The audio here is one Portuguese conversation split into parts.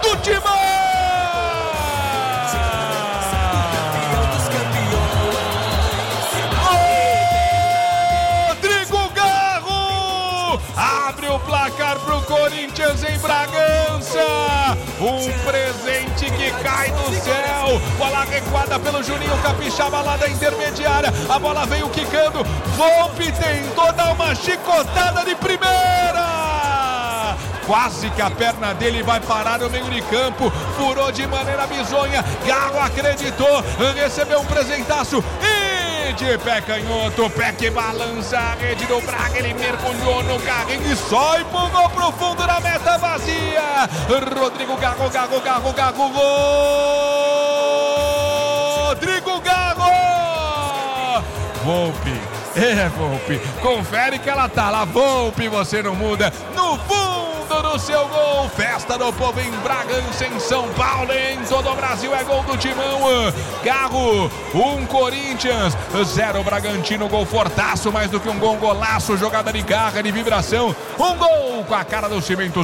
do Timão! Rodrigo Garro abre o placar pro Corinthians em Bragança. Um presente que cai do céu. Bola recuada pelo Juninho Capixaba lá da intermediária. A bola veio quicando. Volpe tentou dar uma chicotada de primeira. Quase que a perna dele vai parar no meio de campo. Furou de maneira bizonha. Garro acreditou. Recebeu um presentaço. E de pé canhoto. Pé que balança a rede do Braga. Ele mergulhou no carrinho e só empurrou pro fundo da meta vazia. Rodrigo Garro, Garro, Garro, Garro. Rodrigo Garro. Volpe. Volpe. Confere que ela tá lá. Volpe, você não muda. No fundo do seu gol, festa do povo em Bragança, em São Paulo, em todo o Brasil, é gol do Timão. Garro, 1 Corinthians, 0 Bragantino, gol fortaço, mais do que um gol, golaço, jogada de garra, de vibração, um gol com a cara do Cimento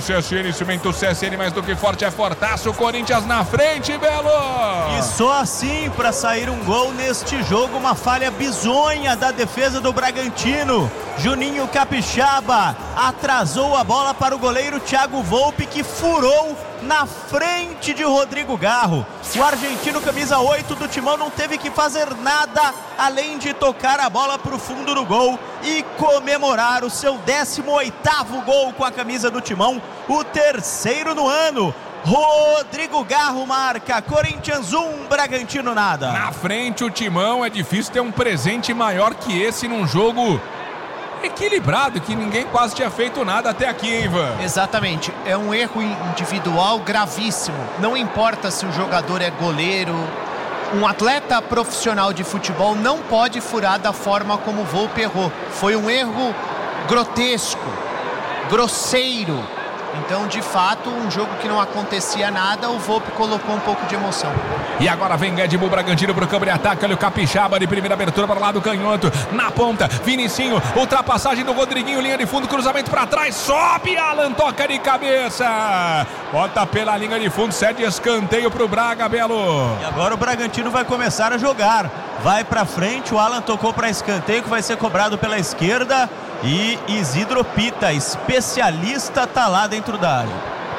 CSN, mais do que forte, é fortaço, Corinthians na frente, Belo! E só assim para sair um gol neste jogo, uma falha bizonha da defesa do Bragantino. Juninho Capixaba atrasou a bola para o goleiro Thiago Volpe, que furou na frente de Rodrigo Garro. O argentino camisa 8 do Timão não teve que fazer nada além de tocar a bola para o fundo do gol e comemorar o seu 18º gol com a camisa do Timão, o 3º no ano. Rodrigo Garro marca, Corinthians 1, Bragantino nada. Na frente o Timão, é difícil ter um presente maior que esse num jogo equilibrado, que ninguém quase tinha feito nada até aqui, hein, Ivan? Exatamente, é um erro individual gravíssimo. Não importa se o jogador é goleiro, um atleta profissional de futebol não pode furar da forma como o Volpe errou. Foi um erro grotesco, grosseiro. Então, de fato, um jogo que não acontecia nada, o Volpe colocou um pouco de emoção. E agora vem Red Bull Bragantino pro campo de ataque. Olha o Capixaba de primeira abertura para o lado canhoto. Na ponta, Vinicinho, ultrapassagem do Rodriguinho, linha de fundo, cruzamento para trás. Sobe, Alan, toca de cabeça. Bota pela linha de fundo, cede escanteio pro Braga, Belo. E agora o Bragantino vai começar a jogar. Vai para frente, o Alan tocou para escanteio, que vai ser cobrado pela esquerda. E Isidro Pita, especialista, tá lá dentro da área.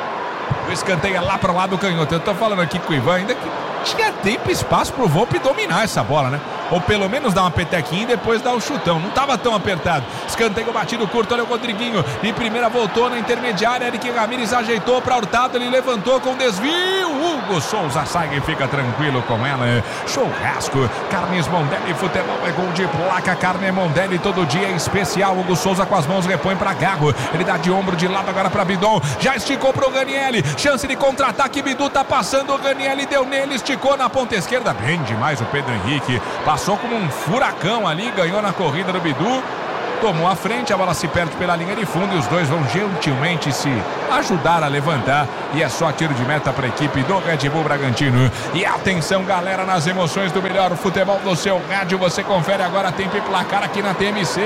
O escanteio é lá para o lado canhoto. Eu tô falando aqui com o Ivan, ainda que tinha tempo e espaço pro Volpe dominar essa bola, né? Ou pelo menos dar uma petequinha e depois dar o chutão. Não tava tão apertado. Escanteio batido curto, olha o Rodriguinho. De primeira voltou na intermediária. Eric Ramírez ajeitou para Hurtado. Ele levantou com desvio. Hugo Souza sai e fica tranquilo com ela. Churrasco. Carnes Mondelli. Futebol é gol de placa. Carne Mondelli todo dia em especial. Hugo Souza com as mãos repõe para Garro. Ele dá de ombro de lado agora para Bidon. Já esticou pro Ganielli. Chance de contra-ataque. Bidu tá passando. O Ganielli deu nele. Esticou na ponta esquerda. Bem demais o Pedro Henrique. Passou como um furacão ali, ganhou na corrida do Bidu, tomou a frente, a bola se perde pela linha de fundo e os dois vão gentilmente se ajudar a levantar e é só tiro de meta para a equipe do Red Bull Bragantino. E atenção, galera, nas emoções do melhor futebol do seu rádio, você confere agora tempo e placar aqui na TMC.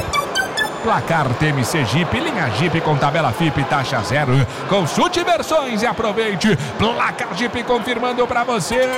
Placar TMC Jeep, linha Jeep com tabela FIP, taxa zero. Consulte versões e aproveite. Placar Jeep confirmando para você.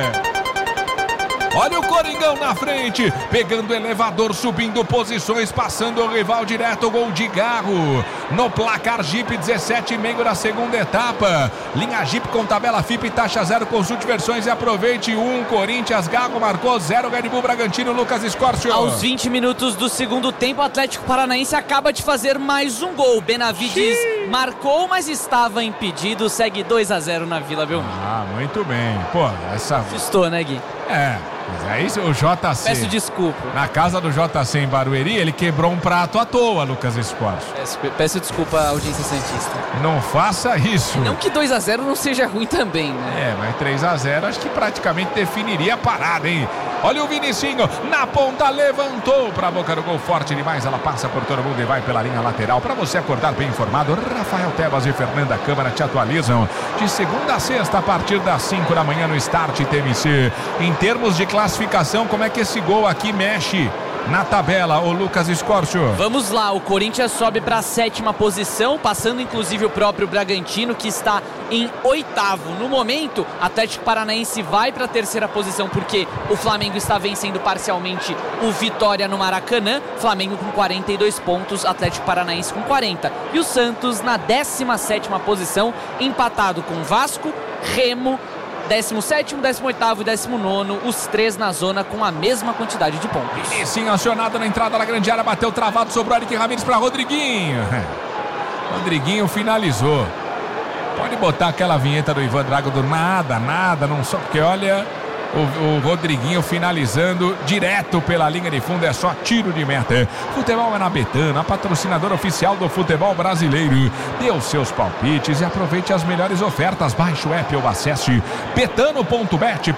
Olha o Coringão na frente, pegando o elevador, subindo posições, passando o rival direto, gol de Garro. No placar Jeep, 17,5 da segunda etapa. Linha Jeep com tabela FIP, taxa zero, consulte versões e aproveite. 1 Corinthians, Garro marcou, 0 Red Bull Bragantino, Lucas Escórcio. Aos 20 minutos do segundo tempo, o Atlético Paranaense acaba de fazer mais um gol. Benavides marcou, mas estava impedido, segue 2-0 na Vila Belmiro. Ah, muito bem. Pô, essa... Assustou, né, Gui? É, mas aí o JC... Peço desculpa. Na casa do JC em Barueri, ele quebrou um prato à toa, Lucas Escórcio. Peço desculpa à audiência santista. Não faça isso. Não que 2-0 não seja ruim também, né? É, mas 3-0 acho que praticamente definiria a parada, hein? Olha o Vinicinho, na ponta, levantou pra boca do gol, forte demais, ela passa por todo mundo e vai pela linha lateral. Pra você acordar bem informado, Rafael Tebas e Fernanda Câmara te atualizam de segunda a sexta a partir das 5 da manhã no Start TMC. Em termos de classificação, como é que esse gol aqui mexe na tabela, o Lucas Escorcio. Vamos lá, o Corinthians sobe para a 7ª posição, passando inclusive o próprio Bragantino, que está em 8º. No momento, Atlético Paranaense vai para a 3ª posição, porque o Flamengo está vencendo parcialmente o Vitória no Maracanã. Flamengo com 42 pontos, Atlético Paranaense com 40. E o Santos na 17ª posição, empatado com Vasco, Remo, 17º, 18º e 19º, os 3 na zona com a mesma quantidade de pontos. E sim, acionado na entrada da grande área, bateu travado, sobrou Eric Ramírez para Rodriguinho. Rodriguinho finalizou. Pode botar aquela vinheta do Ivan Drago do nada, não só porque olha... O Rodriguinho finalizando direto pela linha de fundo, é só tiro de meta. Futebol é na Betano, a patrocinadora oficial do futebol brasileiro. Dê os seus palpites e aproveite as melhores ofertas. Baixe o app ou acesse betano.bet.br.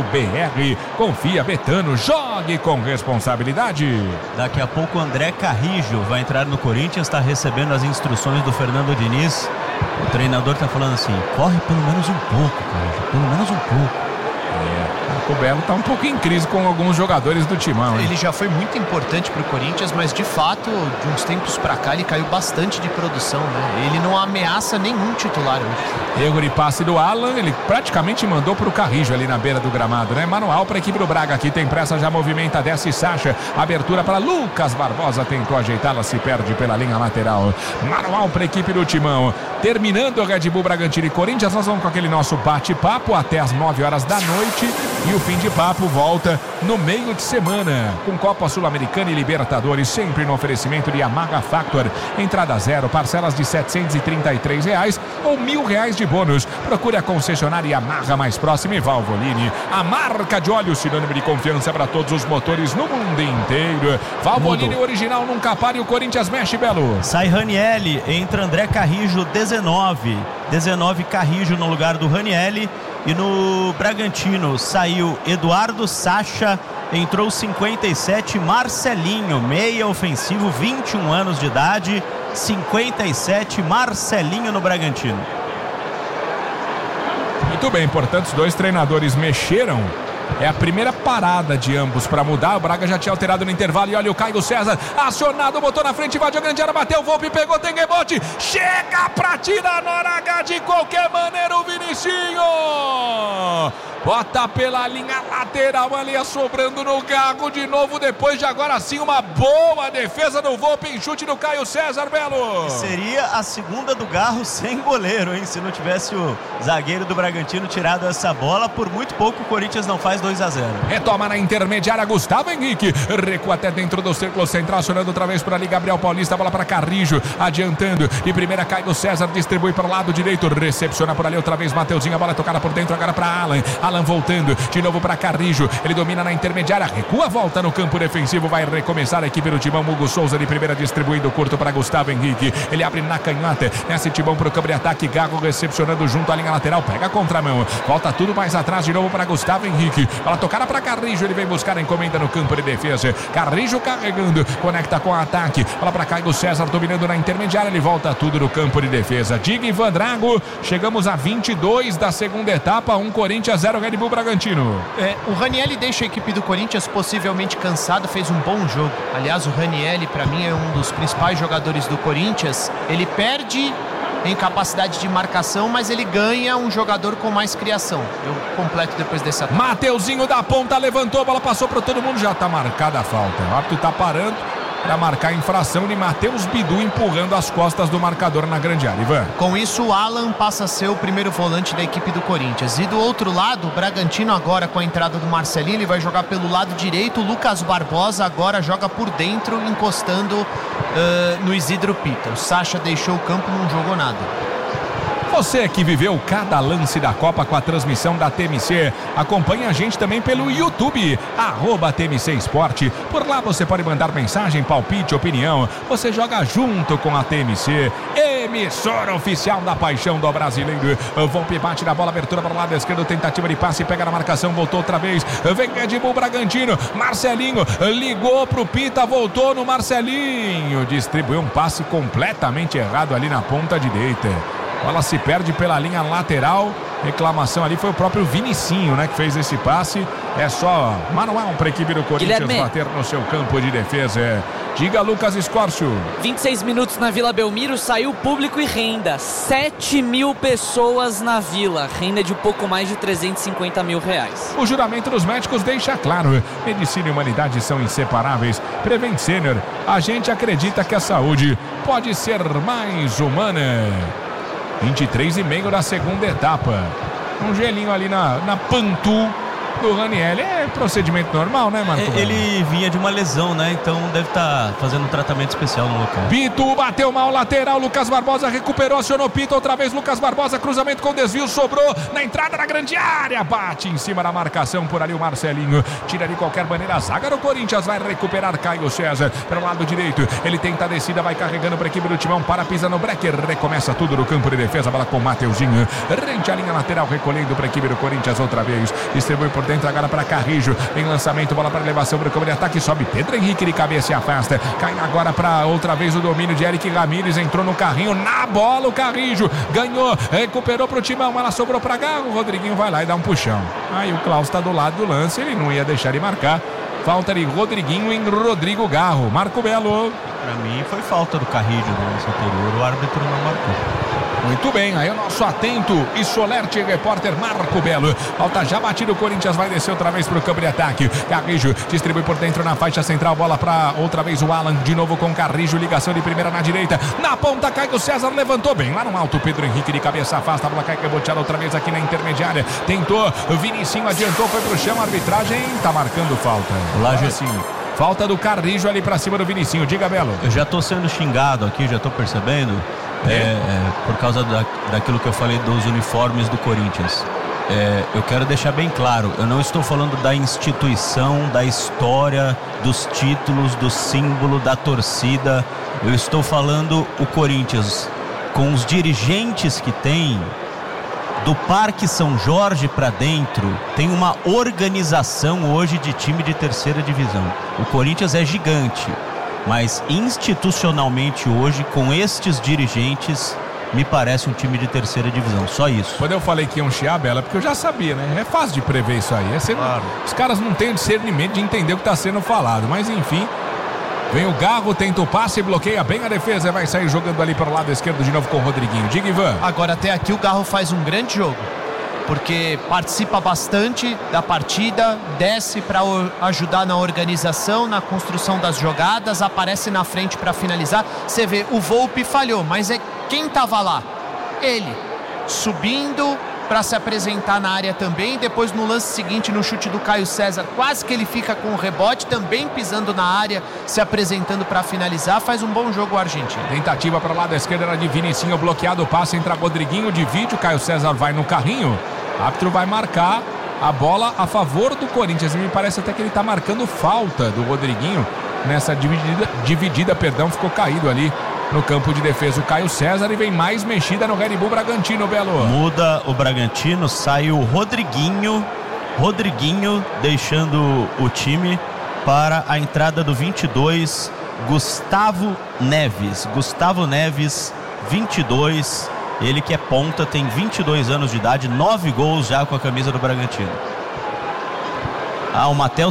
Confia, Betano, jogue com responsabilidade. Daqui a pouco o André Carrijo vai entrar no Corinthians, está recebendo as instruções do Fernando Diniz. O treinador está falando assim: corre pelo menos um pouco, Carrijo, pelo menos um pouco. O Belo está um pouco em crise com alguns jogadores do timão, hein? Ele já foi muito importante para o Corinthians, mas de fato, de uns tempos para cá, ele caiu bastante de produção, né? Ele não ameaça nenhum titular hoje. Erro de passe do Alan, ele praticamente mandou para o Carrijo ali na beira do gramado, né? Manual para a equipe do Braga, aqui tem pressa, já movimenta, desce Sacha, abertura para Lucas Barbosa, tentou ajeitá-la, se perde pela linha lateral. Manual para a equipe do timão. Terminando o Red Bull Bragantino e Corinthians, nós vamos com aquele nosso bate-papo até as 9 horas da noite. E o fim de papo volta no meio de semana, com Copa Sul-Americana e Libertadores, sempre no oferecimento de Yamaha Factor. Entrada zero, parcelas de R$ 733 ou R$ 1.000 de bônus. Procure a concessionária Yamaha mais próxima e Valvoline, a marca de óleo, sinônimo de confiança para todos os motores no mundo inteiro. Valvoline original, nunca pare, o Corinthians mexe, Belo. Sai Ranielli, entra André Carrijo, 19 Carrijo no lugar do Ranielli. E no Bragantino saiu Eduardo Sacha, entrou 57 Marcelinho, meia ofensivo, 21 anos de idade, 57 Marcelinho no Bragantino. Muito bem, portanto os dois treinadores mexeram. É a primeira parada de ambos para mudar. O Braga já tinha alterado no intervalo. E olha o Caio César, acionado, botou na frente, invadiu a grande área, bateu, Volpe, pegou, tem rebote, chega pra tirar na hora H de qualquer maneira o Vinicinho. Bota pela linha lateral ali, sobrando no Gago de novo, depois de agora sim uma boa defesa do Volpe em chute do Caio César, Belo. Seria a segunda do Garro sem goleiro, hein? Se não tivesse o zagueiro do Bragantino tirado essa bola, por muito pouco o Corinthians não faz 2-0. Retoma na intermediária, Gustavo Henrique, recua até dentro do círculo central, acionando outra vez por ali Gabriel Paulista, bola para Carrijo, adiantando, de primeira Caio César, distribui para o lado direito, recepciona por ali outra vez Mateuzinho, a bola é tocada por dentro agora para Alan voltando, de novo para Carrijo, ele domina na intermediária, recua, volta no campo defensivo, vai recomeçar a equipe do Timão. Hugo Souza de primeira distribuindo curto para Gustavo Henrique, ele abre na canhota, nesse Timão para o campo de ataque, Gago recepcionando junto à linha lateral, pega a contramão, volta tudo mais atrás de novo para Gustavo Henrique, bola tocada para Carrijo, ele vem buscar a encomenda no campo de defesa, Carrijo carregando, conecta com o ataque, bola para Caio César dominando na intermediária, ele volta tudo no campo de defesa. Diga Ivan Drago, chegamos a 22 da segunda etapa, 1 Corinthians 0 Red Bull Bragantino. O Ranielli deixa a equipe do Corinthians possivelmente cansado, fez um bom jogo. Aliás, o Ranielli para mim é um dos principais jogadores do Corinthians. Ele perde em capacidade de marcação, mas ele ganha um jogador com mais criação. Eu completo depois desse ataque. Mateuzinho da ponta levantou, a bola passou para todo mundo, já está marcada a falta. O árbitro está parando para marcar a infração de Matheus Bidu empurrando as costas do marcador na grande área. Ivan. Com isso, o Alan passa a ser o primeiro volante da equipe do Corinthians. E do outro lado, o Bragantino agora com a entrada do Marcelinho, ele vai jogar pelo lado direito. O Lucas Barbosa agora joga por dentro, encostando no Isidro Pita. O Sacha deixou o campo, não jogou nada. Você que viveu cada lance da Copa com a transmissão da TMC, acompanhe a gente também pelo YouTube, @TMC Esporte. Por lá você pode mandar mensagem, palpite, opinião. Você joga junto com a TMC, emissora oficial da paixão do brasileiro. Volpe bate na bola, abertura para o lado esquerdo, tentativa de passe, pega na marcação, voltou outra vez. Vem Red Bull Bragantino, Marcelinho ligou pro Pita, voltou no Marcelinho, distribuiu um passe completamente errado ali na ponta direita. Bola se perde pela linha lateral. Reclamação ali, foi o próprio Vinicinho, né, que fez esse passe. É só manual para a equipe do Corinthians Guilherme. bater no seu campo de defesa. Diga, Lucas Escórcio. 26 minutos na Vila Belmiro, saiu público e renda. 7 mil pessoas na Vila. Renda de um pouco mais de 350 mil reais. O juramento dos médicos deixa claro: medicina e humanidade são inseparáveis. Prevent Senior, a gente acredita que a saúde pode ser mais humana. 23,5 da segunda etapa. Um gelinho ali na Pantu do Raniel. É procedimento normal, né, Marco? Ele vinha de uma lesão, né? Então deve estar fazendo um tratamento especial no local. Pito bateu mal, lateral. Lucas Barbosa recuperou, acionou Pito outra vez. Lucas Barbosa, cruzamento com desvio, sobrou na entrada da grande área. Bate em cima da marcação por ali o Marcelinho. Tira de qualquer maneira a zaga do Corinthians. Vai recuperar Caio César pelo lado direito. Ele tenta a descida, vai carregando para a equipe do Timão. Para, pisa no break. Recomeça tudo no campo de defesa. Bola com o Mateuzinho. Rente a linha lateral, recolhendo para a equipe do Corinthians outra vez. Distribui por dentro agora para Carrijo. Em lançamento, bola para elevação para o campo de ataque. Sobe Pedro Henrique de cabeça e afasta. Cai agora para outra vez o domínio de Eric Ramírez. Entrou no carrinho, na bola o Carrijo. Ganhou, recuperou para o Timão. Ela sobrou para Garro. O Rodriguinho vai lá e dá um puxão. Aí o Klaus está do lado do lance. Ele não ia deixar de marcar. Falta de Rodriguinho em Rodrigo Garro. Marco Belo. Para mim foi falta do Carrijo no lance anterior. O árbitro não marcou. Muito bem, aí o nosso atento e solerte repórter Marco Belo. Falta já batido, o Corinthians vai descer outra vez para o campo de ataque. Carrijo distribui por dentro na faixa central, bola para outra vez o Alan, de novo com Carrijo, ligação de primeira na direita. Na ponta, Caio César levantou bem, lá no alto, Pedro Henrique de cabeça afasta, a bola cai reboteada outra vez aqui na intermediária. Tentou, Vinicinho adiantou, foi pro chão, a arbitragem tá marcando falta. Lá já sim. Falta do Carrijo ali para cima do Vinicinho. Diga, Belo. Eu já tô sendo xingado aqui, já tô percebendo. Por causa daquilo que eu falei dos uniformes do Corinthians. Eu quero deixar bem claro, eu não estou falando da instituição, da história, dos títulos, do símbolo, da torcida. Eu estou falando o Corinthians com os dirigentes que tem, do Parque São Jorge para dentro, tem uma organização hoje de time de terceira divisão. O Corinthians é gigante, mas institucionalmente hoje, com estes dirigentes, me parece um time de terceira divisão, só isso. Quando eu falei que iam chiar, Bela, porque eu já sabia, né? É fácil de prever isso aí. Claro. Os caras não têm o discernimento de entender o que está sendo falado, mas enfim. Vem o Garro, tenta o passe, bloqueia bem a defesa, vai sair jogando ali para o lado esquerdo de novo com o Rodriguinho. Diga, Ivan. Agora até aqui o Garro faz um grande jogo, porque participa bastante da partida, desce para ajudar na organização, na construção das jogadas, aparece na frente para finalizar. Você vê, o Volpi falhou, mas quem estava lá? Ele, subindo para se apresentar na área também. Depois no lance seguinte, no chute do Caio César, quase que ele fica com o rebote, também pisando na área, se apresentando para finalizar. Faz um bom jogo o argentino. Tentativa para o lado esquerdo, era de Vinicinho, bloqueado o passe, entra Rodriguinho, divide, o Caio César vai no carrinho. O árbitro vai marcar a bola a favor do Corinthians. E me parece até que ele está marcando falta do Rodriguinho nessa dividida, ficou caído ali no campo de defesa o Caio César, e vem mais mexida no Red Bull Bragantino, Belo. Muda o Bragantino, sai o Rodriguinho deixando o time para a entrada do 22, Gustavo Neves, 22, ele que é ponta, tem 22 anos de idade, 9 gols já com a camisa do Bragantino. O Matheus